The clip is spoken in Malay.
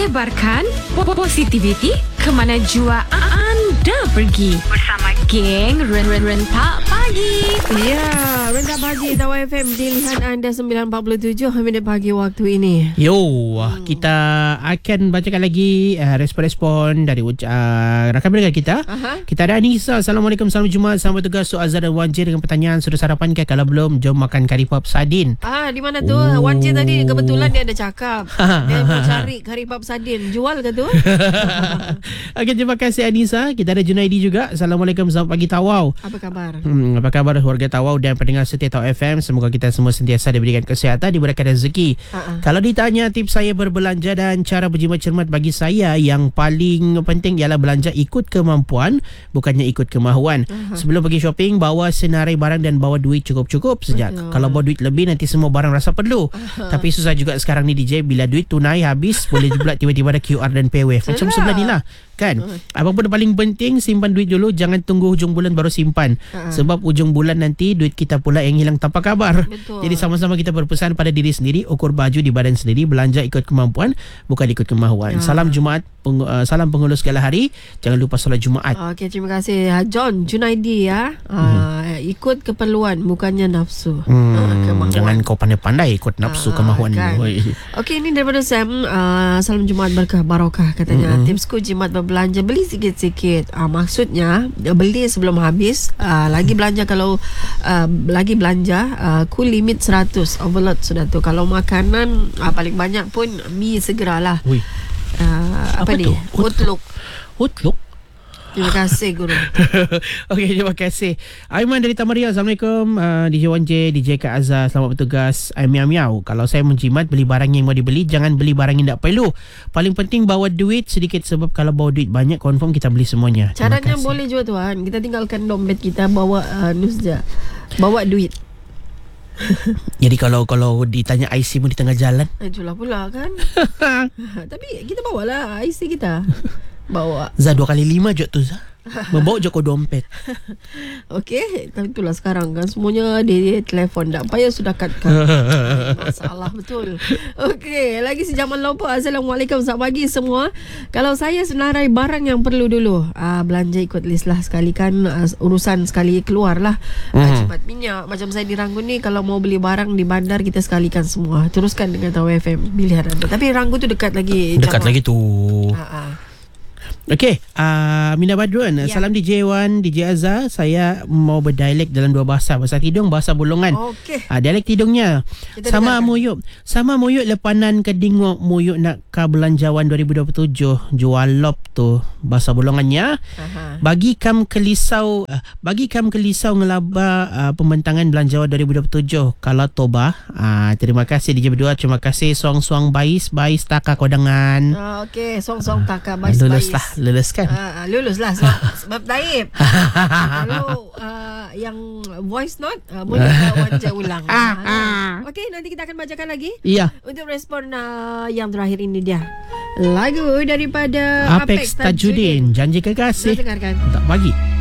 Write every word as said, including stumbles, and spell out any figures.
Sebarkan positivity ke mana jua anda pergi bersama geng Ren Ren Tak Pagi. Ya, Ren Tak Pagi Tawa F M, pilihan anda sembilan empat puluh tujuh minit pagi waktu ini. Yo, hmm. kita akan bacakan lagi uh, respon-respon dari uh, rakan pendengar kita. Aha. Kita ada Anissa. Assalamualaikum, salam Jumaat, selamat bertugas. So Azhar dan Wan J dengan pertanyaan, sudah sarapan ke? Kalau belum, jom makan kari pop sardin. Ah, di mana tu? Oh. Wan J tadi kebetulan dia ada cakap dia mau cari kari pop sardin. Jual ke tu? Okey, terima kasih Anissa. Kita ada Junaidi juga. Assalamualaikum, selamat pagi Tawau. Apa khabar? Hmm, apa khabar warga Tawau dan pendengar setia Tawau F M? Semoga kita semua sentiasa diberikan kesihatan, diberikan rezeki. Uh-uh. Kalau ditanya tips saya berbelanja dan cara berjimat cermat, bagi saya yang paling penting ialah belanja ikut kemampuan, bukannya ikut kemahuan. Uh-huh. Sebelum pergi shopping, bawa senarai barang dan bawa duit cukup-cukup sejak. Betul. Kalau bawa duit lebih, nanti semua barang rasa perlu. Uh-huh. Tapi susah juga sekarang ni D J, bila duit tunai habis boleh pula tiba-tiba ada Q R dan PayWave. Macam sebelah ni lah kan. Uh. Apa pun paling penting, simpan duit dulu, jangan tunggu hujung bulan baru simpan. Uh-huh. Sebab hujung bulan nanti duit kita pula yang hilang tanpa kabar. Betul. Jadi sama-sama kita berpesan pada diri sendiri, ukur baju di badan sendiri, belanja ikut kemampuan, bukan ikut kemahuan. Uh. Salam Jumaat, peng, uh, salam penghulu segala hari. Jangan lupa solat Jumaat. Okey, terima kasih John Junaidi ya. Uh, hmm. Ikut keperluan, bukannya nafsu. Hmm. Uh, jangan kau pandai-pandai ikut nafsu uh, kemahuan. Kan. Okey, ini daripada Sam. Uh, salam Jumaat berkah barokah katanya. Hmm. Tipsku jimat berbelanja, beli sikit-sikit. Uh, maksudnya beli sebelum habis. Uh, lagi belanja kalau uh, lagi belanja uh, cool limit seratus, overload sudah tu. Kalau makanan uh, paling banyak pun mi segeralah. Uh, apa, apa ni? Outlook. Outlook. Terima kasih guru. Okey, terima kasih Aiman dari Tamaria. Assalamualaikum, uh, D J Wan J, D J Kak Azhar, selamat bertugas. uh, Miau miau. Kalau saya menjimat, beli barang yang mau dibeli, jangan beli barang yang tak perlu. Paling penting bawa duit sedikit, sebab kalau bawa duit banyak confirm kita beli semuanya. Caranya boleh juga tuan. Kita tinggalkan dompet kita, bawa uh, nus je. Bawa duit. Jadi kalau kalau ditanya I C mu di tengah jalan, itulah pula kan. Tapi kita bawalah I C kita. Bawa Zah dua kali lima je tu Zah. Membawa je kau dompet. Okey, tapi itulah sekarang kan semuanya di telefon. Tak payah sudah kad kad. Masalah betul. Okey, lagi sejaman lupa. Assalamualaikum, selamat pagi semua. Kalau saya senarai barang yang perlu dulu, ah, belanja ikut list lah sekali kan, ah, urusan sekali keluar lah. mm. ah, Cepat minyak. Macam saya di Ranggun ni, kalau mau beli barang di bandar, kita sekalikan semua. Teruskan dengan Tawa F M, pilihan anda. Tapi Ranggun tu dekat lagi. Dekat lagi tu. Ah, ah. Okey, uh, Mina Badrun, ya. Salam D J Wan, D J Azhar. Saya mau berdialek dalam dua bahasa. Bahasa Tidung, bahasa Bulungan. Okey. uh, Dialek Tidungnya kita sama dengarkan. Muyuk Sama muyuk lepanan kedingok muyuk nak ka belanjawan dua ribu dua puluh tujuh. Jual lop tu bahasa Bulungannya. Aha. Bagi kam kelisau uh, Bagi kam kelisau ngelaba uh, pembentangan belanjawan dua ribu dua puluh tujuh. Kalau toba, uh, terima kasih D J berdua. Terima kasih suang-suang bais Bais taka kodangan. uh, Okey, suang-suang taka Bais uh, Bais lah. Lulus kan? Uh, lulus lah sebab, sebab taib. Kalau uh, yang voice note uh, boleh wajar ulang. uh, uh. Okey, nanti kita akan bacakan lagi. Iya. Untuk respon uh, yang terakhir ini dia lagu daripada Apex Tajudin, Janji Kekasih. Kita dengarkan. Tak pagi.